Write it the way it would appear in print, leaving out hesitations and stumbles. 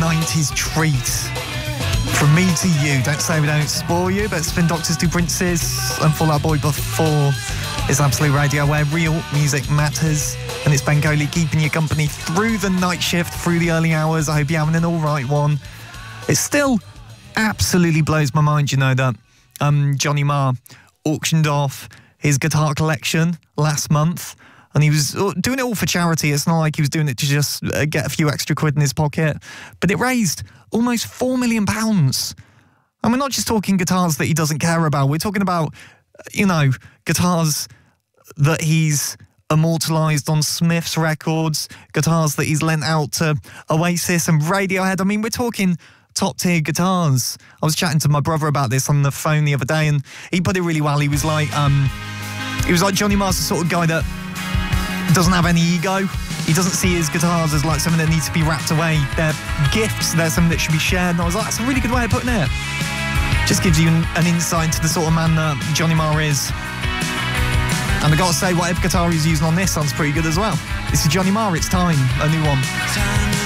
90s treat. From me to you. Don't say we don't spoil you, but Spin Doctors Do Princes and Fall Out Boy before is Absolute Radio, where real music matters. And it's Ben Coley keeping you company through the night shift, through the early hours. I hope you're having an all right one. It still absolutely blows my mind, you know, that Johnny Marr auctioned off his guitar collection last month. And he was doing it all for charity. It's not like he was doing it to just get a few extra quid in his pocket. But it raised almost £4 million. And we're not just talking guitars that he doesn't care about. We're talking about, you know, guitars that he's immortalised on Smith's records, guitars that he's lent out to Oasis and Radiohead. I mean, we're talking top-tier guitars. I was chatting to my brother about this on the phone the other day, and he put it really well. He was like Johnny Marr's the sort of guy that doesn't have any ego. He doesn't see his guitars as like something that needs to be wrapped away. They're gifts. They're something that should be shared. And I was like, that's a really good way of putting it. Just gives you an insight into the sort of man that Johnny Marr is. And I gotta say, whatever guitar he's using on this sounds pretty good as well. This is Johnny Marr. It's Time, a new one.